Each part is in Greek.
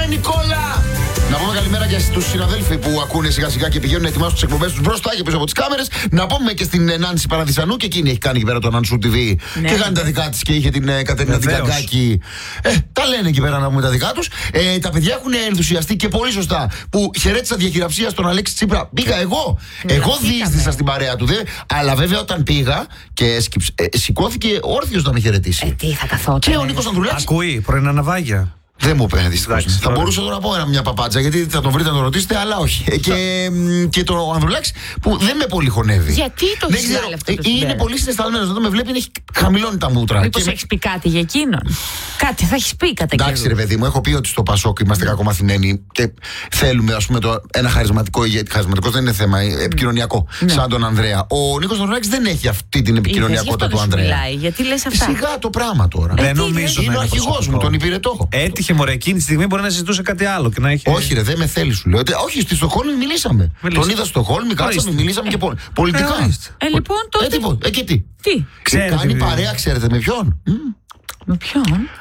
Νικόλα! Να πούμε καλημέρα και στους συναδέλφοι που ακούνε σιγά σιγά και πηγαίνουν να ετοιμάσουν τις εκπομπές τους μπροστά και πίσω από τις κάμερες. Να πούμε και στην Νάνση Παραδισανού, και εκείνη έχει κάνει εκεί πέρα το Νανσού TV και κάνει τα δικά της και είχε την Κατερίνα την Καγκάκη. Τα λένε εκεί πέρα να πούμε τα δικά τους. Τα παιδιά έχουν ενθουσιαστεί και πολύ σωστά που χαιρέτησα διαχειραψία στον Αλέξη Τσίπρα. Πήγα εγώ. Εγώ διείστησα στην παρέα του. Αλλά βέβαια όταν πήγα και σηκώθηκε όρθιος να με χαιρετήσει. Τι θα καθόταν. Και ο Νίκος Ανδρουλάκης. Ακούει πρωινά ναυάγια. Δεν μου είπε δυστυχώς. Θα μπορούσα τώρα να πω μια παπάτσα, γιατί θα τον βρείτε να τον ρωτήσετε, αλλά όχι. Και το Ανδρουλάκης που δεν με πολύ χωνεύει. Γιατί το έχεις βγάλει αυτό το συμπέρασμα? Είναι πολύ συναισθαλμένος. Όταν με βλέπει, έχει χαμηλώνει τα μούτρα. Μήπως έχεις πει κάτι για εκείνον? Κάτι θα έχεις πει κατά εντάξει, ρε παιδί μου, έχω πει ότι στο Πασόκ είμαστε κακομαθημένοι και θέλουμε, ας πούμε, ένα χαρισματικό ηγέτη. Χαρισματικό δεν είναι θέμα, επικοινωνιακό. Σαν τον Ανδρέα. Ο Νίκος Ανδρουλάκης δεν έχει αυτή την επικοινωνιακότητα του Ανδρέα. Γιατί λες αυτά? Σιγά το πράγμα τώρα. Δεν νομίζω. Είναι ο αρχηγός μου, τον υπηρετώ. Έτυχε μωρέ, εκείνη τη στιγμή μπορεί να συζητούσε κάτι άλλο και να έχει. Όχι, ρε, δεν με θέλει, σου λέω. Όχι, στη Στοκχόλμη μιλήσαμε. Τον είδα στο Στοκχόλμη, κάτσαμε, μιλήσαμε και πολιτικά. Λοιπόν, τότε. Εκεί τι. Ξέρετε, κάνει παρέα, ξέρετε με ποιον? Με ποιον?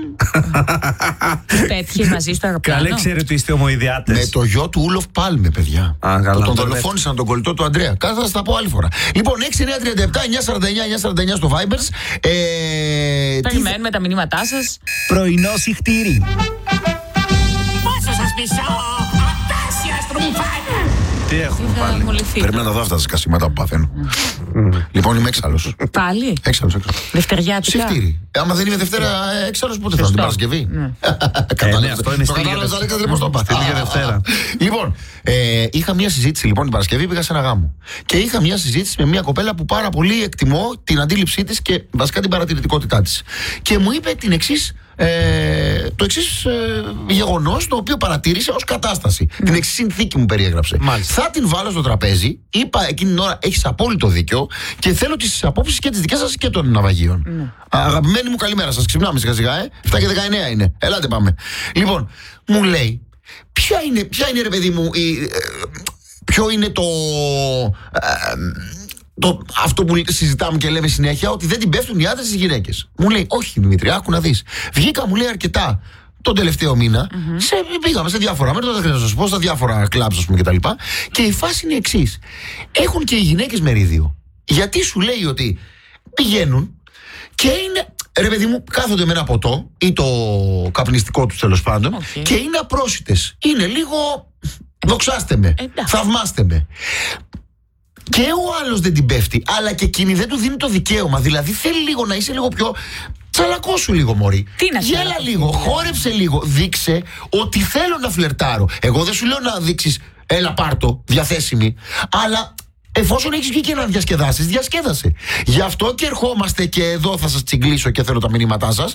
Πέτυχε μαζί στο αεροπλάνο. Καλέ, ξέρετε ότι είστε ομοειδιάτες. Με το γιο του Ούλοφ Πάλμε, παιδιά. Που τον δολοφόνησαν τον κολλητό του Αντρέα. Κάθε θα σας τα πω άλλη φορά. Λοιπόν, 6-9-37-949-949 στο Vibers. Περιμένουμε τα μηνύματά σας. Πρωινό συχτήρι. Πόσο σας πεισώ, απέσια στρουμφάκια. Τι έχουμε πάλι? Πρέπει να δω αυτά τα σκασίματα που παθαίνω. Λοιπόν, είμαι έξαλλος. Πάλι? Έξαλλος. Δευτεριάτικα. Συχτήρι. Άμα δεν είμαι Δευτέρα έξαλλος, πότε θα την Παρασκευή? Αυτό είναι στη Λίγα Δευτέρα. Λοιπόν, είχα μια συζήτηση λοιπόν την Παρασκευή, πήγα σε ένα γάμο. Και είχα μια συζήτηση με μια κοπέλα που πάρα πολύ εκτιμώ την αντίληψή της και βασικά την παρατηρητικότητά της. Και μου είπε το εξής γεγονός, το οποίο παρατήρησε ως κατάσταση. Την εξής συνθήκη μου περιέγραψε. Θα την βάλω στο τραπέζι, είπα εκείνη την ώρα, έχεις απόλυτο δίκιο και θέλω τις απόψεις και τις δικές σας και των ναυαγίων. Αγαπημένοι μου, καλημέρα σας. Ξυπνάμε σιγά σιγά, 7 και 19 είναι. Ελάτε πάμε. Λοιπόν, μου λέει, ποια είναι ρε παιδί μου, ποιο είναι αυτό που συζητάμε και λέμε συνέχεια, ότι δεν την πέφτουν οι άντρες στις γυναίκες. Μου λέει, όχι Δημήτρη, άκου να δεις. Βγήκα, μου λέει, αρκετά τον τελευταίο μήνα. Πήγαμε σε διάφορα μέρη, δεν χρειάζεται να σας πω, στα διάφορα κλαμπς, ας πούμε, κτλ. Και η φάση είναι εξής. Έχουν και οι γυναίκες μερίδιο. Γιατί σου λέει ότι πηγαίνουν και είναι, ρε παιδί μου, κάθονται με ένα ποτό ή το καπνιστικό τους τέλος πάντων και είναι απρόσιτες. Είναι λίγο, δοξάστε με, θαυμάστε με. Και ο άλλος δεν την πέφτει, αλλά και εκείνη δεν του δίνει το δικαίωμα. Δηλαδή θέλει λίγο να είσαι λίγο πιο. Τσαλακώσου λίγο, μωρή. Γέλα λίγο, χόρεψε λίγο. Δείξε ότι θέλω να φλερτάρω. Εγώ δεν σου λέω να δείξεις, έλα πάρτο, διαθέσιμη. Αλλά εφόσον έχεις βγει και να διασκεδάσεις, διασκέδασε. Γι' αυτό και ερχόμαστε και εδώ θα σας τσιγκλίσω και θέλω τα μηνύματά σας.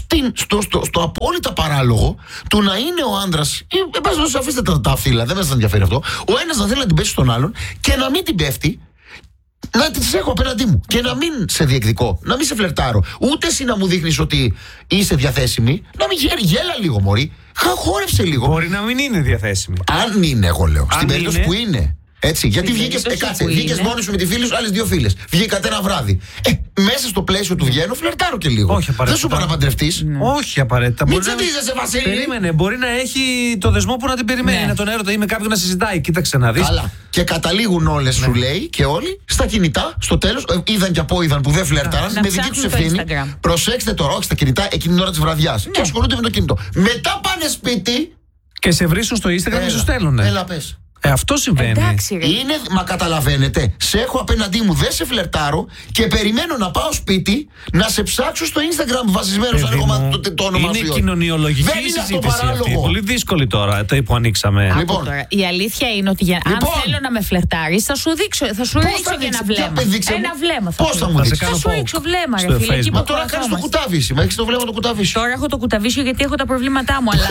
Στο απόλυτα παράλογο του να είναι ο άντρας. Αφήστε τα φύλλα, δεν μας ενδιαφέρει αυτό. Ο ένας να θέλει να την πέσει στον άλλον και να μην την πέφτει. Να τις έχω απέναντί μου και να μην σε διεκδικώ, να μην σε φλερτάρω. Ούτε εσύ να μου δείχνεις ότι είσαι διαθέσιμη. Να μην γέλα λίγο, μωρή. Χόρεψε λίγο. Μπορεί να μην είναι διαθέσιμη. Αν είναι, εγώ λέω. Στην περίπτωση που είναι. Έτσι, γιατί βγήκες μόνη σου με τη φίλη σου, άλλες 2 φίλες. Βγήκατε ένα βράδυ. Μέσα στο πλαίσιο του βγαίνω, φλερτάρω και λίγο. Όχι απαραίτητα. Δεν σου είπα να παντρευτείς. Όχι απαραίτητα. Μην τσαντίζεσαι, Βασίλη. Περίμενε, μπορεί να έχει το δεσμό που να την περιμένει, να τον έρωτα ή με κάποιον να συζητάει. Κοίταξε να δεις. Καλά. Και καταλήγουν όλες, σου λέει, και όλοι στα κινητά. Στο τέλος, είδαν και απόειδαν που δεν φλερτάραν. Με δική τους ευθύνη. Προσέξτε τώρα, όχι στα κινητά εκείνη την ώρα της βραδιάς. Και ασχολούνται με το κινητό. Μετά πάνε σπίτι. Και σε βρίσκουν στο Instagram και σου στέλνουνε. Έλα, πες. Αυτό συμβαίνει. Εντάξει, μα καταλαβαίνετε, σε έχω απέναντί μου, δεν σε φλερτάρω και περιμένω να πάω σπίτι να σε ψάξω στο Instagram βασισμένο στο όνομα σου. Είναι κοινωνιολογική συζήτηση αυτή. Πολύ δύσκολη τώρα που ανοίξαμε. Λοιπόν, η αλήθεια είναι ότι αν θέλω να με φλερτάρεις, θα σου ρίξω και ένα βλέμμα. Ένα βλέμμα. Πώς θα μου δείξεις? Θα σου ρίξω βλέμμα, ρε φίλε. Μα τώρα κάνεις το κουτάβίσι. Έχεις το βλέμμα το κουτάβίσι. Τώρα έχω το κουταβίσιο γιατί έχω τα προβλήματά μου.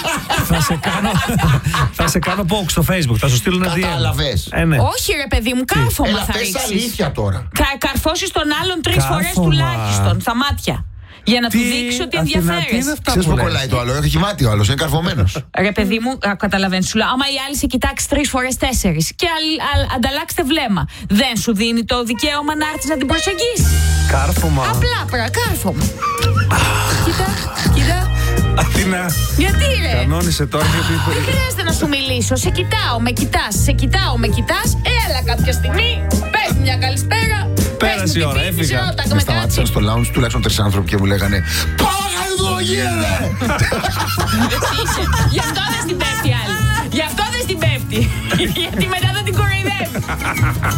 Θα σε κάνω poke στο Facebook. Θα σου στείλουν ένα DM. Κατάλαβες. Όχι, ρε παιδί μου, κάρφωμα θα ρίξεις. Πες αλήθεια τώρα. Καρφώσεις τον άλλον 3 φορές τουλάχιστον στα μάτια. Για να του δείξει ότι ενδιαφέρεσαι. Ξέρεις που κολλάει το άλλο, έχει μάτι ο άλλος, είναι καρφωμένος. Ρε παιδί μου, καταλαβαίνεις, σου λέω, άμα η άλλη σε κοιτάξει 3 φορές 4 και ανταλλάξτε βλέμμα, δεν σου δίνει το δικαίωμα να έρθεις να την προσεγγίσεις? Κάρφωμα. Απλά κάρφωμα. Κοίτα. Αθήνα. Γιατί ρε? Κανόνισε τώρα. Δεν χρειάζεται να σου μιλήσω. Σε κοιτάω, με κοιτάς. Σε κοιτάω, με κοιτάς. Έλα κάποια στιγμή. Πες μου μια καλησπέρα. Πέρασε η ώρα, έφυγα. Με σταμάτησαν στο lounge τουλάχιστον 3 άνθρωποι και μου λέγανε «Πάμε εδώ, γίνεται!» Γι' αυτό δεν στην πέφτει άλλη. Γι' αυτό δεν στην πέφτει. Γιατί